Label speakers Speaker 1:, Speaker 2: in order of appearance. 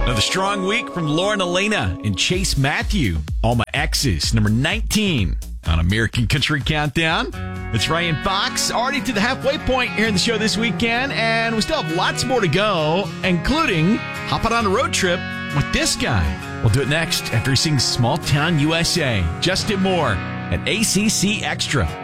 Speaker 1: Another strong week from Lauren Elena and Chase Matthew. All My Exes, number 19 on American Country Countdown. It's Ryan Fox, already to the halfway point here in the show this weekend, and we still have lots more to go, including hopping on a road trip with this guy. We'll do it next after he sings Small Town USA. Justin Moore at ACC Extra.